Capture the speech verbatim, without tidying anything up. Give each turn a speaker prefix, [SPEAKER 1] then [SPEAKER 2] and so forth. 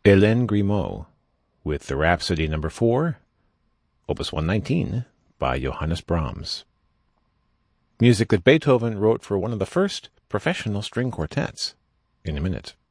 [SPEAKER 1] Hélène Grimaud with the Rhapsody number four, Opus one nineteen, by Johannes Brahms. Music that Beethoven wrote for one of the first professional string quartets. In a minute.